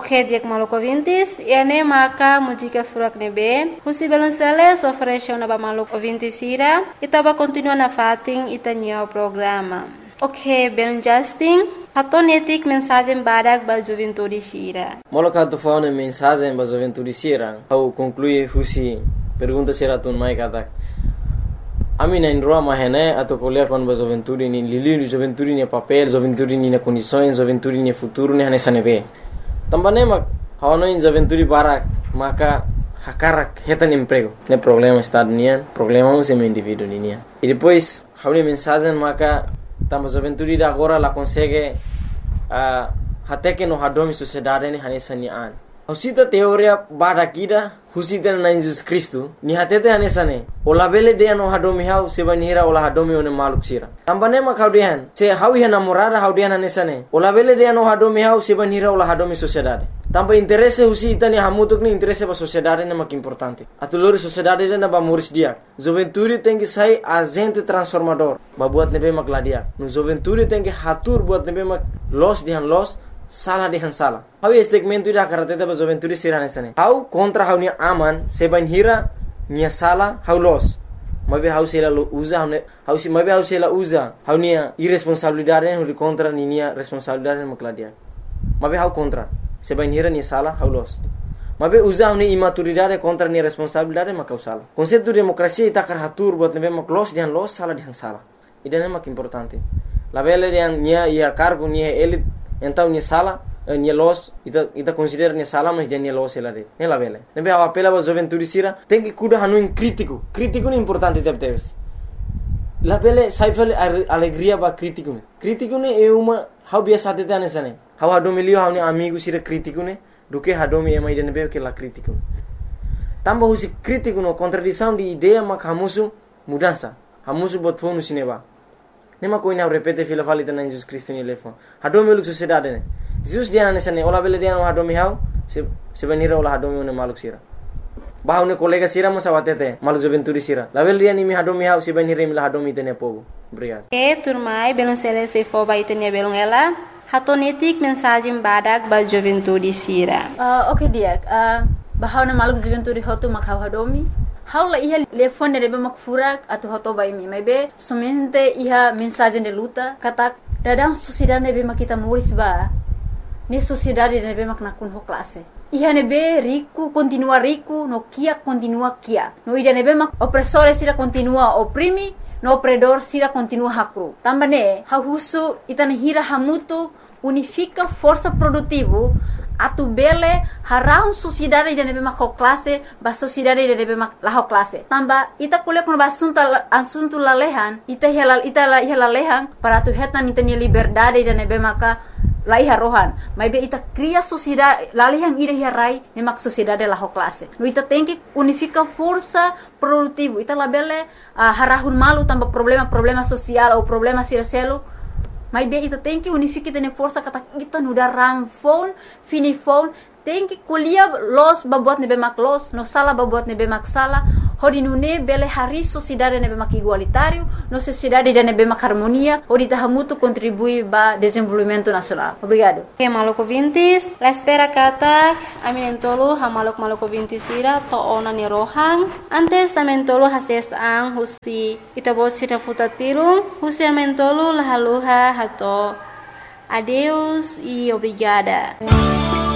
Ok, dia maluco ouvintes, e ane maka música furak nebe, husi belonceles oferece na ba maluco ouvintes ira, itaba continua na fating itanyo programa. Ok, belon Justin, hatonetik mensagem badak ba juventude sira. Moloka tu faune mensagem ba juventude sira, au conclui husi pergunta sira tun mai katak. Ami na indroa mahene atau kuliah kon ba juventude ni lili juventude ni papel, juventude ni na condições, juventude ni futuro ni hanesa nebe. Tambane mak hawano in juventude barak maka hakarak hetan emprego. Ne problema está nian, problema é meu indivíduo nian. E depois hawni mensagem maka tamba juventude da agora la consegue até que no hadomi sociedade ni hanesa ni an. Husita teoria barakida husita na Jesus Cristo ni hatete hanesa ne. Ola bele de no hadomi hau sebani hira ola hadomi one maluk sira. Tambane mak hawdihan se hawi namorada hawdihan hanesa ne. Ola bele de no hadomi hau sebani hira ola hadomi sociedade. Tampa interesse husita ni hamutuk ni interesse ba sociedade ne mak importante. Atulori sociedade na ba moris dia. Juventude tem que sair agente transformador. Ba buat nebe mak ladia. No juventude tem que hatur buat nebe mak los dihan los salah dihan salah. Hau segmento ida karateta ba juventude sirane sane. Hau kontra hau ni aman seban hira ni salah hau los. Mabe hau sela usa hau si mabe hau sela usa hau ni irresponsabilidade hau kontra ni responsabilidade mak ladia. Mabe hau kontra seban hira ni salah hau los. Mabe usa hau ni imaturidade kontra ni responsabilidade mak hau salah. Konsepto demokrasia ita karatur buat nebe mak los dihan los salah dihan salah. Idane mak importante. La bele dihan nia ia cargo nia elit então ni sala ni los ita considera ni sala mas dia ni los ela de ela vele nebe a apela ba juventude sira tem que cuidar hanu crítico ni importante teves la vele saifale alegria ba crítico ne é uma how biasa te anesane how hadomilio how ni amigo sira crítico ne do que hadomi é mais de nebe que la crítico tamba husi crítico no contradição de ideia mak hamusu mudança hamusu bot fonu sineba nema koina repete fila falita na Jesus Cristo ni lefon hadomi luk sociedade ne Jesus dia na sane ola bele dia no hadomi hau se venira ola hadomi ne maluk sira bahau ne kolega sira mo sawatete maluk juventude sira la bele dia ni mi hadomi hau se venira mi la hadomi tene povo obrigado turmai belon sele se fo ba itenia belon ela hatonetik mensagem badak ba juventude sira. Ok dia bahau na maluk juventude hotu makau hadomi haula iha telefone rebe mak furak atau hoto bai mi maybe somente iha mensagem de luta kata dadang sociedade nebe mak kita muris ba ni sociedade nebe mak nakun ho classe iha nebe rico continua rico no kia continua kia no ida nebe mak opressore sira continua oprimi no opredor sira continua hakru tambane hahusu itane hira hamutu unifica força produtivo atu bele harau sociedade de nebe mak classe ba sociedade de nebe mak la classe tamba ita kuliah kon asunto lalehan ita lalehan para tu hetan ita ni liberdade de nebe maka lai harohan mai be ita cria sociedade lalehan ida hirai ne mak sociedade la classe no ita tem que unifica força produtivo ita labele harahun malu tamba problema social ou problema siraselo mas bem, ita tem que unificar a força que kita nuda ramphone, finifone, tem que colher los babuat nebe mak los, no sala babuat nebe mak sala, hodi nune bele hari sociedade nebe mak igualitário, no sociedade de nebe mak harmonia, hodi tahamutu contribui ba desenvolvimento nacional. Obrigado. Maluk ouvintes, la espera kata aminentolo hamaluk ouvintes ira to ona ni rohang, antes amentolo hases ang husi itabot sira futatirung, husi amentolo lahaluha hato. Adeus e obrigada.